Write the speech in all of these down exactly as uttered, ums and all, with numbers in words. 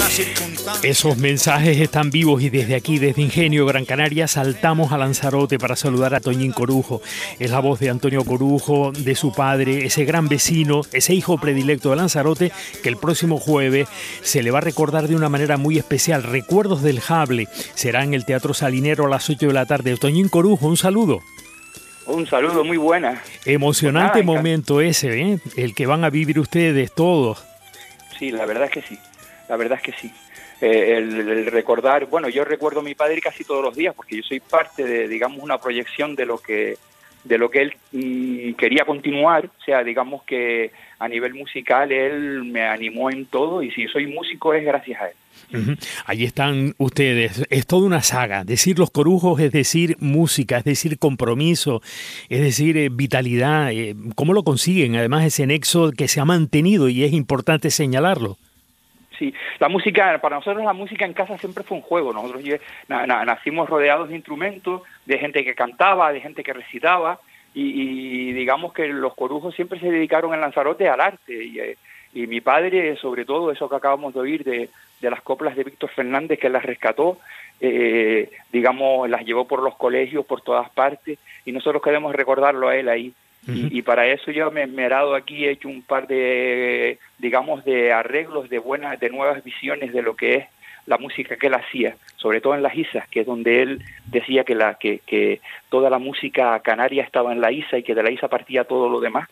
Esos mensajes están vivos y desde aquí, desde Ingenio Gran Canaria, saltamos a Lanzarote para saludar a Toñín Corujo. Es la voz de Antonio Corujo, de su padre, ese gran vecino, ese hijo predilecto de Lanzarote, que el próximo jueves se le va a recordar de una manera muy especial. Recuerdos del Jable será en el Teatro Salinero a las ocho de la tarde. Toñín Corujo, un saludo. Un saludo, muy buena. Emocionante Pues nada, momento ese, ¿eh? El que van a vivir ustedes todos. Sí, la verdad es que sí, la verdad es que sí. Eh, el, el recordar, bueno, yo recuerdo a mi padre casi todos los días porque yo soy parte de, digamos, una proyección de lo que de lo que él mm, quería continuar, o sea, digamos que a nivel musical él me animó en todo y si soy músico es gracias a él. Uh-huh. Allí están ustedes, es toda una saga. Decir Los Corujos es decir música, es decir compromiso, es decir eh, vitalidad. Eh, ¿Cómo lo consiguen? Además ese nexo que se ha mantenido y es importante señalarlo. Sí, la música, para nosotros la música en casa siempre fue un juego. Nosotros na, na, nacimos rodeados de instrumentos, de gente que cantaba, de gente que recitaba y, y digamos que los Corujos siempre se dedicaron en Lanzarote al arte y, y mi padre, sobre todo eso que acabamos de oír de, de las coplas de Víctor Fernández, que las rescató, eh, digamos, las llevó por los colegios, por todas partes y nosotros queremos recordarlo a él ahí. Y, y para eso yo me he esmerado aquí, he hecho un par de, digamos, de arreglos, de buenas, de nuevas visiones de lo que es la música que él hacía, sobre todo en las islas, que es donde él decía que la que, que toda la música canaria estaba en la isla y que de la isla partía todo lo demás.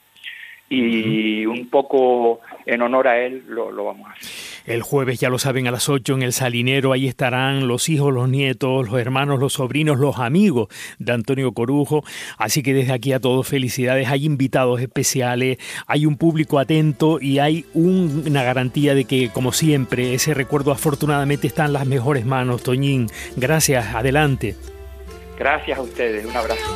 Y un poco en honor a él lo, lo vamos a hacer. El jueves, ya lo saben, a las ocho en el Salinero, ahí estarán los hijos, los nietos, los hermanos, los sobrinos, los amigos de Antonio Corujo. Así que desde aquí a todos felicidades. Hay invitados especiales, hay un público atento y hay un, una garantía de que, como siempre, ese recuerdo afortunadamente está en las mejores manos. Toñín, gracias, adelante. Gracias a ustedes, un abrazo.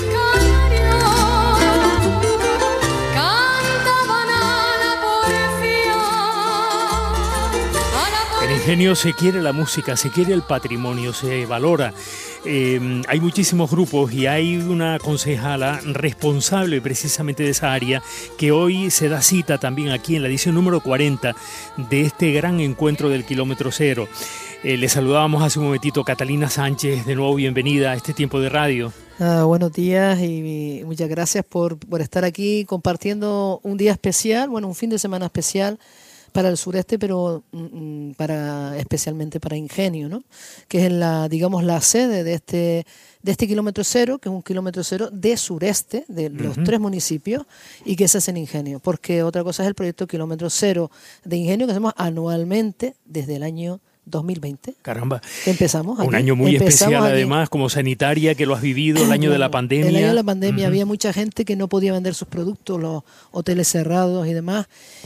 En Ingenio se quiere la música, se quiere el patrimonio, se valora. Eh, hay muchísimos grupos y hay una concejala responsable precisamente de esa área que hoy se da cita también aquí en la edición número cuarenta de este gran encuentro del kilómetro cero. Eh, le saludábamos hace un momentito, Catalina Sánchez, de nuevo bienvenida a este tiempo de radio. Ah, buenos días y muchas gracias por, por estar aquí compartiendo un día especial, bueno, un fin de semana especial para el sureste, pero mm, para especialmente para Ingenio, ¿no? Que es la, digamos, la sede de este de este kilómetro cero, que es un kilómetro cero de sureste de los uh-huh. tres municipios y que se hace en Ingenio, porque otra cosa es el proyecto kilómetro cero de Ingenio que hacemos anualmente desde el año dos mil veinte. Caramba. Que empezamos aquí. Un año muy empezamos especial aquí. Además, como sanitaria, que lo has vivido, el año de la pandemia. El año de la pandemia uh-huh. había mucha gente que no podía vender sus productos, los hoteles cerrados y demás.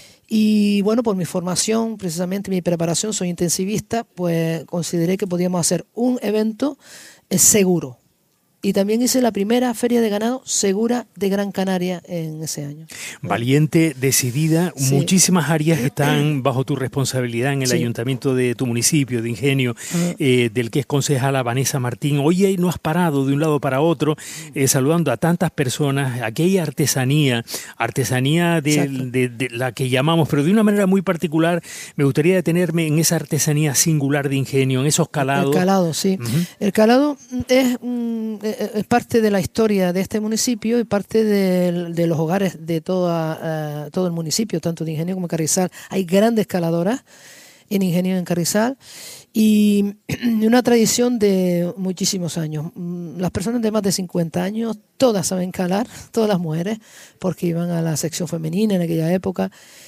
Y bueno, por mi formación, precisamente mi preparación, soy intensivista, pues consideré que podíamos hacer un evento eh, seguro. Y también hice la primera feria de ganado segura de Gran Canaria en ese año. Valiente, decidida. Sí. Muchísimas áreas están bajo tu responsabilidad en el sí. ayuntamiento de tu municipio, de Ingenio, uh-huh. eh, del que es concejala Vanessa Martín. Hoy no has parado de un lado para otro, eh, saludando a tantas personas. Aquí hay artesanía, artesanía de, de, de la que llamamos, pero de una manera muy particular. Me gustaría detenerme en esa artesanía singular de Ingenio, en esos calados. El calado, sí. Uh-huh. El calado es... Um, es parte de la historia de este municipio y parte de, de los hogares de toda, uh, todo el municipio, tanto de Ingenio como Carrizal. Hay grandes caladoras en Ingenio y en Carrizal y una tradición de muchísimos años. Las personas de más de cincuenta años, todas saben calar, todas las mujeres, porque iban a la sección femenina en aquella época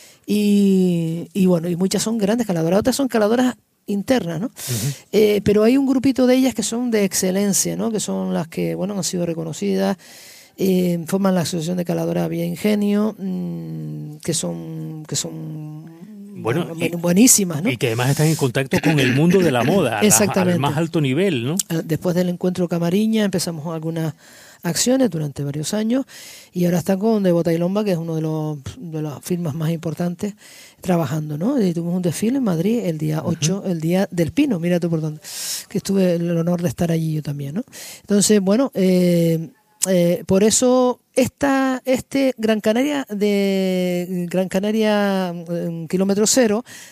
y, y bueno, y muchas son grandes caladoras, otras son caladoras internas, ¿no? Uh-huh. Eh, pero hay un grupito de ellas que son de excelencia, ¿no? Que son las que, bueno, han sido reconocidas, eh, forman la Asociación de Caladoras Vía Ingenio, mmm, que son que son bueno, bueno, buenísimas, ¿no? Y que además están en contacto con el mundo de la moda, exactamente, al más alto nivel, ¿no? Después del encuentro Camariña empezamos algunas acciones durante varios años y ahora están con De Bota y Lomba, que es uno de los de las firmas más importantes, trabajando, ¿no? Y tuvimos un desfile en Madrid el día ocho, uh-huh. el día del Pino, mira tú por dónde, que estuve el honor de estar allí yo también, ¿no? Entonces, bueno, eh, eh, por eso esta, este Gran Canaria de Gran Canaria eh, kilómetro cero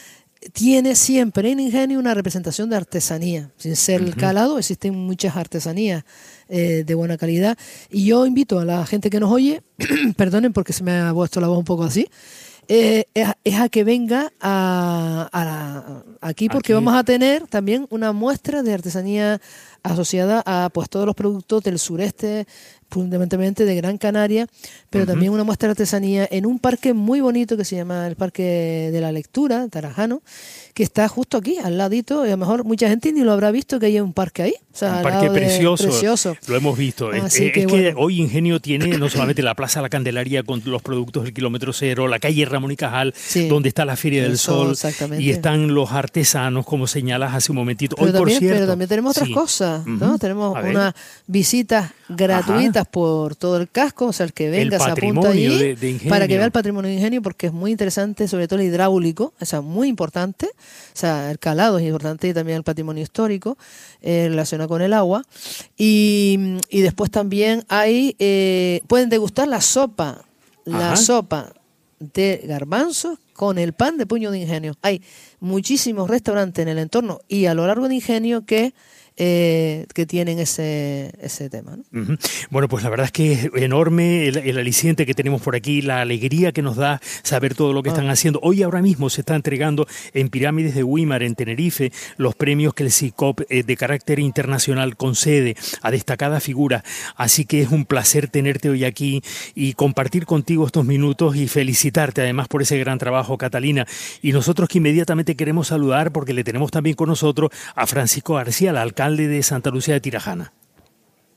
tiene siempre en Ingenio una representación de artesanía. Sin ser uh-huh. el calado, existen muchas artesanías eh, de buena calidad. Y yo invito a la gente que nos oye, perdonen porque se me ha puesto la voz un poco así, eh, es, es a que venga a, a la, aquí porque aquí vamos a tener también una muestra de artesanía asociada a pues todos los productos del sureste, fundamentalmente de Gran Canaria, pero uh-huh. también una muestra de artesanía en un parque muy bonito que se llama el Parque de la Lectura, Tarajano, que está justo aquí, al ladito, y a lo mejor mucha gente ni lo habrá visto que hay un parque ahí. O sea, un parque precioso, precioso, lo hemos visto. Así es que, es bueno. que hoy Ingenio tiene no solamente la Plaza La Candelaria con los productos del kilómetro cero, la calle Ramón y Cajal, sí. donde está la Feria del Eso, Sol, y están los artesanos, como señalas hace un momentito. Pero, hoy, también, por cierto, pero también tenemos otras sí. cosas, ¿no? Uh-huh. Tenemos unas visitas gratuitas Ajá. por todo el casco, o sea, el que venga el se apunta allí de, de para que vea el patrimonio de Ingenio, porque es muy interesante, sobre todo el hidráulico, o sea, muy importante, o sea, el calado es importante y también el patrimonio histórico eh, relacionado con el agua. Y, y después también hay, eh, pueden degustar la sopa, la Ajá. sopa de garbanzos con el pan de puño de Ingenio. Hay muchísimos restaurantes en el entorno y a lo largo de Ingenio que Eh, que tienen ese, ese tema, ¿no? Uh-huh. Bueno, pues la verdad es que es enorme el, el aliciente que tenemos por aquí, la alegría que nos da saber todo lo que ah. están haciendo. Hoy ahora mismo se está entregando en Pirámides de Güímar, en Tenerife, los premios que el SICOP eh, de carácter internacional concede a destacadas figuras. Así que es un placer tenerte hoy aquí y compartir contigo estos minutos y felicitarte además por ese gran trabajo, Catalina. Y nosotros que inmediatamente queremos saludar, porque le tenemos también con nosotros a Francisco García, el alcalde de Santa Lucía de Tirajana.